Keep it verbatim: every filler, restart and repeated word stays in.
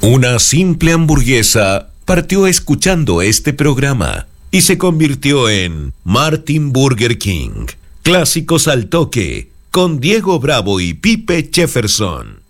Una simple hamburguesa partió escuchando este programa y se convirtió en Martin Burger King. Clásicos al toque, con Diego Bravo y Pipe Jefferson.